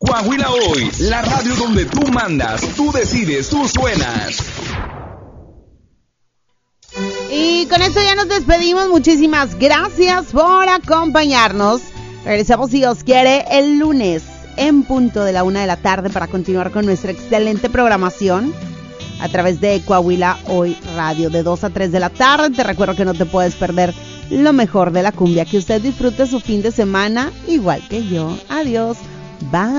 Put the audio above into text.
Coahuila Hoy, la radio donde tú mandas, tú decides, tú suenas. Y con esto ya nos despedimos. Muchísimas gracias por acompañarnos. Regresamos, si Dios quiere, el lunes en punto de la 1 de la tarde para continuar con nuestra excelente programación a través de Coahuila Hoy Radio de 2 a 3 de la tarde. Te recuerdo que no te puedes perder lo mejor de la cumbia. Que usted disfrute su fin de semana igual que yo. Adiós. Bye.